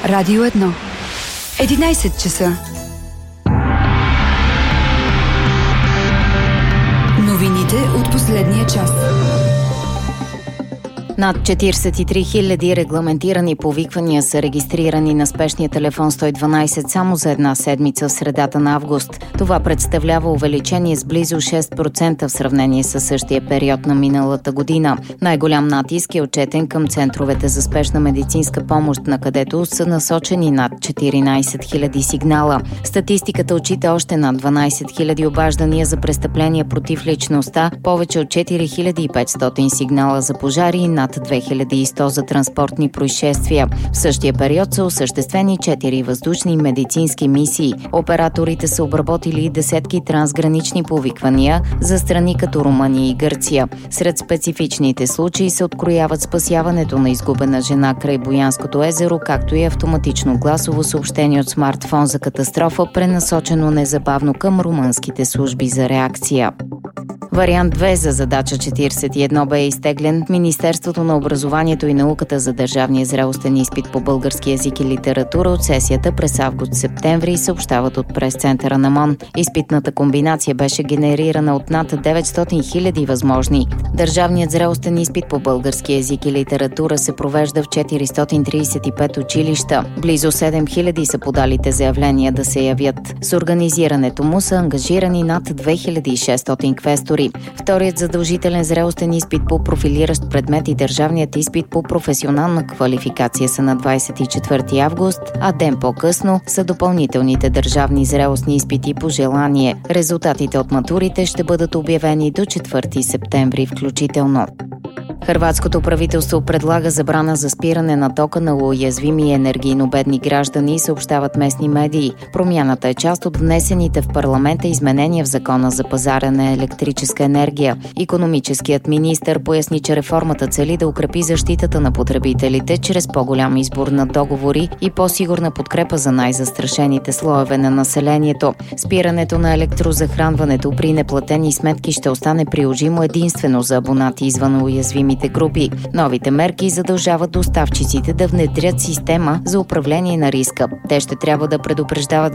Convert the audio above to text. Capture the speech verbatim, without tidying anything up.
Радио едно. единайсет часа. Новините от последния час. Над четирийсет и три хиляди регламентирани повиквания са регистрирани на спешния телефон сто и дванайсет само за една седмица в средата на август. Това представлява увеличение с близо шест процента в сравнение с същия период на миналата година. Най-голям натиск е отчетен към центровете за спешна медицинска помощ, на където са насочени над четиринайсет хиляди сигнала. Статистиката отчита още над дванайсет хиляди обаждания за престъпления против личността, повече от четири хиляди и петстотин сигнала за пожари и над две хиляди и сто за транспортни происшествия. В същия период са осъществени четири въздушни медицински мисии. Операторите са обработили десетки трансгранични повиквания за страни като Румъния и Гърция. Сред специфичните случаи се открояват спасяването на изгубена жена край Боянското езеро, както и автоматично гласово съобщение от смартфон за катастрофа, пренасочено незабавно към румънските служби за реакция. Вариант две за задача четирийсет и едно бе изтеглен. Министерството на образованието и науката за държавния зрелостен изпит по български език и литература от сесията през август-септември съобщават от прес-центъра на МОН. Изпитната комбинация беше генерирана от над деветстотин хиляди възможни. Държавният зрелостен изпит по български език и литература се провежда в четиристотин трийсет и пет училища. Близо седем хиляди са подалите заявления да се явят. С организирането му са ангажирани над две хиляди и шестстотин квестори. Вторият задължителен зрелостен изпит по профилиращ предмет и държавният изпит по професионална квалификация са на двайсет и четвърти август, а ден по-късно са допълнителните държавни зрелостни изпити по желание. Резултатите от матурите ще бъдат обявени до четвърти септември включително. Хърватското правителство предлага забрана за спиране на тока на уязвими и енергийно бедни граждани, съобщават местни медии. Промяната е част от внесените в парламента изменения в закона за пазара на електрическа енергия. Икономическият министър поясни, че реформата цели да укрепи защитата на потребителите чрез по-голям избор на договори и по-сигурна подкрепа за най-застрашените слоеве на населението. Спирането на електрозахранването при неплатени сметки ще остане приложимо единствено за абонати извън уязвими групи. Новите мерки задължават доставчиците да внедрят система за управление на риска. Те ще трябва да предупреждават